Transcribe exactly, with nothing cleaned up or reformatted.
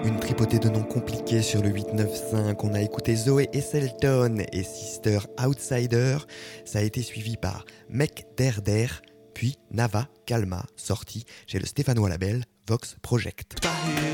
Une tripotée de noms compliqués sur le huit neuf cinq. On a écouté Zoé Esselton et Sister Outsider. Ça a été suivi par Mec Der Der, puis Nava Kalma, sorti chez le Stéphanois label Vox Project.